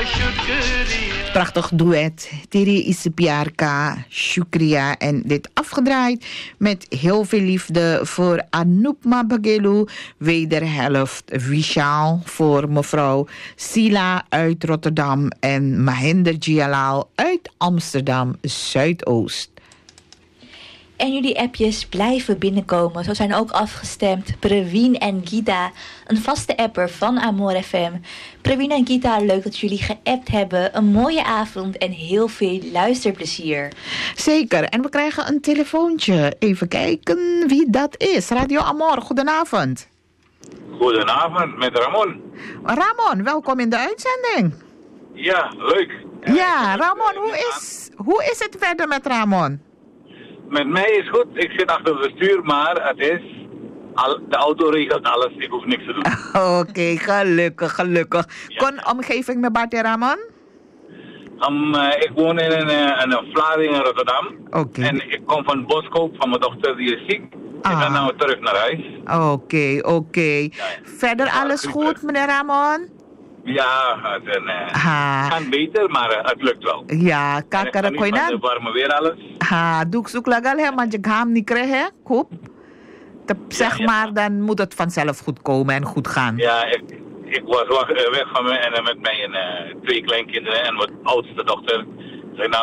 Prachtig duet. Tiri Isipiarka, Shukriya. En dit afgedraaid met heel veel liefde voor Anoukma Bagelu, wederhelft Vishal, voor mevrouw Sila uit Rotterdam en Mahinder Jialal uit Amsterdam Zuidoost. En jullie appjes blijven binnenkomen. Zo zijn ook afgestemd Praveen en Gita, een vaste apper van Amor FM. Praveen en Gita, leuk dat jullie geappt hebben. Een mooie avond en heel veel luisterplezier. Zeker. En we krijgen een telefoontje. Even kijken wie dat is. Radio Amor, goedenavond. Goedenavond, met Ramon. Ramon, welkom in de uitzending. Ja, leuk. Ja, Ramon, hoe is het verder met Ramon? Met mij is goed. Ik zit achter het stuur, maar het is... de auto regelt alles. Ik hoef niks te doen. Oké, gelukkig. Ja. Kon omgeving met Bart en Ramon? Ik woon in een Vlaarding in Rotterdam. Oké. En ik kom van Boskoop, van mijn dochter die is ziek. Ik ben nou terug naar huis. Oké. Ja. Verder alles goed, meneer Ramon? Ja, het kan beter, maar het lukt wel. Ja, kakara koy na. Het warme weer alles. Doe zoek lagal hè, want je gaat niet krijgen, koop. Zeg maar, dan moet het vanzelf goed komen en goed gaan. Ja, ik was weg van me en met mijn 2 kleinkinderen en mijn oudste dochter. Zeg nou,